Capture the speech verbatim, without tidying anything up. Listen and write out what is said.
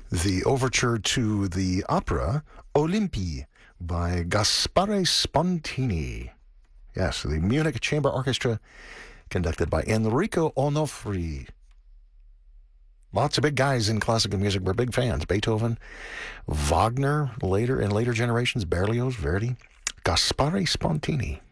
the overture to the opera Olympie by Gaspare Spontini. Yes, the Munich Chamber Orchestra, conducted by Enrico Onofri. Lots of big guys in classical music. We're big fans. Beethoven, Wagner, later in later generations, Berlioz, Verdi, Gaspare Spontini.